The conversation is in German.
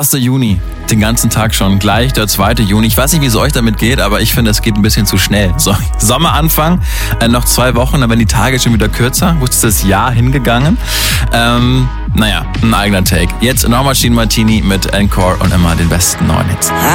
1. Juni, den ganzen Tag schon, gleich der 2. Juni. Ich weiß nicht, wie es euch damit geht, aber ich finde, es geht ein bisschen zu schnell. So, Sommeranfang, noch 2 Wochen, dann werden die Tage schon wieder kürzer. Wo ist das Jahr hingegangen? Naja, ein eigener Take. Jetzt nochmal Machine Martini mit Encore und immer den besten neuen Hits.